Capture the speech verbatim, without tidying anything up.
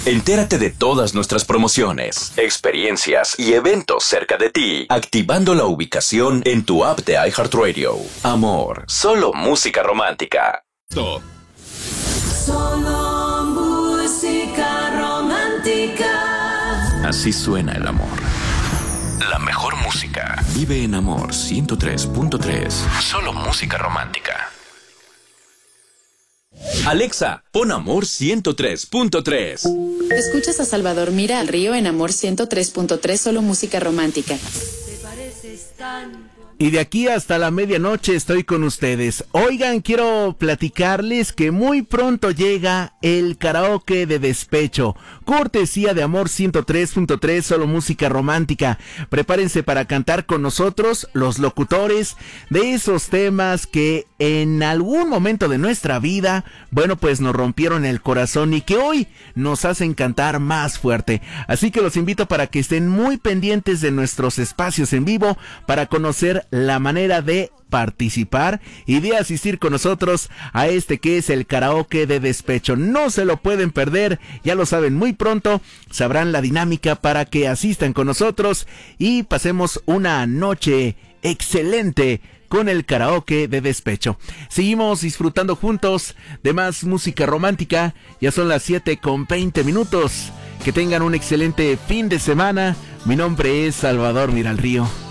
Entérate de todas nuestras promociones, experiencias y eventos cerca de ti, activando la ubicación en tu app de iHeartRadio. Amor, solo música romántica. Stop. Solo música romántica. Así suena el amor. La mejor música. Vive en Amor ciento tres punto tres. Solo música romántica. Alexa, pon Amor ciento tres punto tres. Escuchas a Salvador Mira al Río en Amor ciento tres punto tres, solo música romántica. Te pareces tanto. Y de aquí hasta la medianoche estoy con ustedes. Oigan, quiero platicarles que muy pronto llega el karaoke de despecho, cortesía de Amor ciento tres punto tres, solo música romántica. Prepárense para cantar con nosotros, los locutores, de esos temas que en algún momento de nuestra vida, bueno, pues nos rompieron el corazón y que hoy nos hacen cantar más fuerte. Así que los invito para que estén muy pendientes de nuestros espacios en vivo para conocer la manera de participar y de asistir con nosotros a este que es el karaoke de despecho. No se lo pueden perder, ya lo saben, muy pronto sabrán la dinámica para que asistan con nosotros y pasemos una noche excelente con el karaoke de despecho. Seguimos disfrutando juntos de más música romántica. Ya son las siete con veinte minutos. Que tengan un excelente fin de semana. Mi nombre es Salvador Mira al Río.